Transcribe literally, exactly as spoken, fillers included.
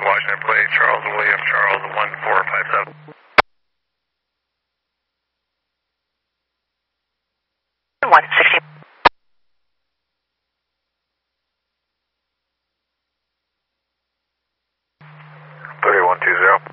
Washington plate, Charles William, Charles one four five seven. one sixty. thirty-one two zero.